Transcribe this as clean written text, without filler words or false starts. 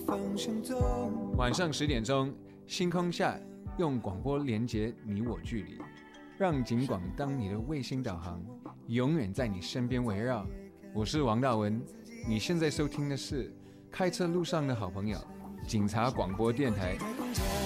晚上10点钟，星空下，用广播连接你我距离，让警广当你的卫星导航，永远在你身边围绕。我是王大文，你现在收听的是开车路上的好朋友，警察广播电台。